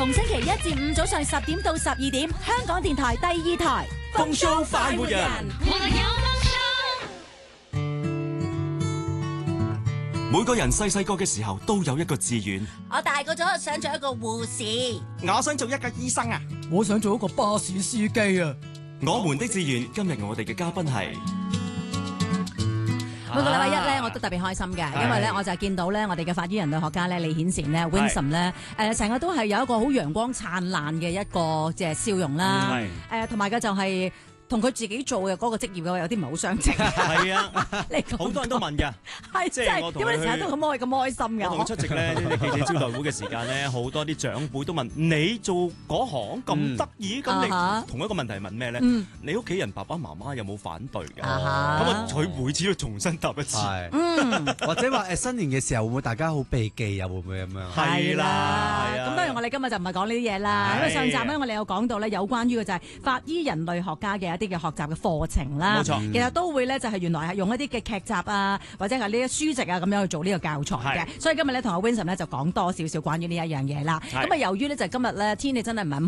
逢星期一至五早上10點到12點，香港電台第2台風騷快活人，每個人細個嘅時候都有一個志願。 我大個咗想做一個護士， 我想做一個醫生啊！ 我想做一個巴士司機啊！ 我們的志願，今日我哋嘅嘉賓係。 每個禮拜一咧，我都特別開心嘅，因為咧我就見到咧我哋嘅法醫人類學家咧李顯善咧 Winsome 咧，成日都係有一個好陽光燦爛嘅一個即係笑容啦，同埋嘅就係同佢自己做嘅嗰個職業嘅有啲唔係好相稱。 係啊，好多人都問㗎， 係即係點解你成日都咁開心㗎？ 我同佢出席咧呢啲記者招待會嘅時間咧，好多啲長輩都問你做嗰行咁得意，咁你同一個問題問咩咧？你屋企人爸爸媽媽有冇反對㗎？咁啊，佢每次都重新答一次。 或者話新年嘅時候會唔會大家好避忌又會唔會咁樣？ 係啦，咁當然我哋今日就唔係講呢啲嘢啦，因為上集咧我哋有講到咧有關於嘅就係法醫人類學家嘅一啲嘅學習嘅課程啦。 冇錯， 其實都會咧就係原來係用一啲嘅劇集啊，或者係呢啲書籍啊咁樣去做呢個教材嘅。所以今日咧同阿 Winsome 咧就講多少少關於呢一樣嘢啦。咁啊由於咧就今日咧天氣真係唔係